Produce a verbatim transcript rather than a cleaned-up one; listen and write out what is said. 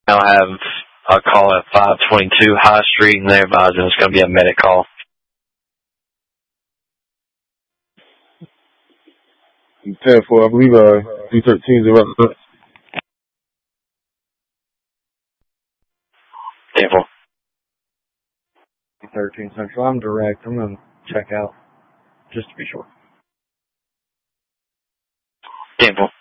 I'll have a call at five twenty-two High Street, and they're advising it's going to be a medic call. ten four, I believe uh, three thirteen is about ten four. thirteen Central. I'm direct. I'm going to check out just to be sure. ten four.